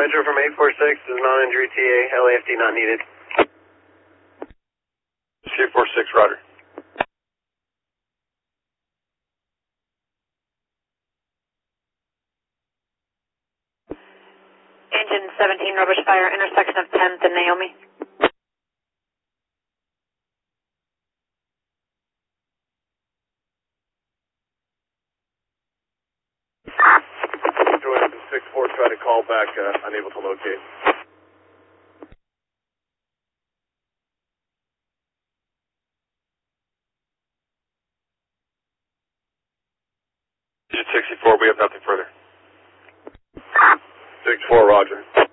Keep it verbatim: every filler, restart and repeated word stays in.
Metro from eight four six is non-injury T A, L A F T not needed. C four six, roger. Engine seventeen, rubbish fire, intersection of tenth and Naomi. six four, try to call back, uh, unable to locate. Digit sixty-four, we have nothing further. six four, roger.